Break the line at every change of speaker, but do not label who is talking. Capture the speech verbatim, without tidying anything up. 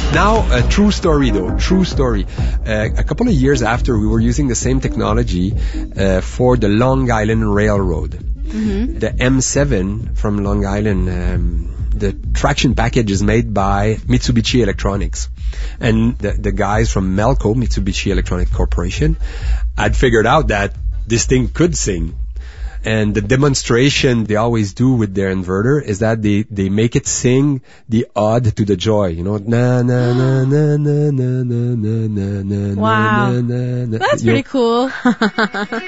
Now, a true story though, true story. Uh, a couple of years after, we were using the same technology uh, for the Long Island Railroad. Mm-hmm. The M seven from Long Island, um, the traction package is made by Mitsubishi Electronics. And the, the guys from Melco, Mitsubishi Electronic Corporation, had figured out that this thing could sing. And the demonstration they always do with their inverter is that they, they make it sing the ode to the joy. You know, na na na na na na na na na na.
Wow.
na na na.
That's
You
pretty
know,
cool.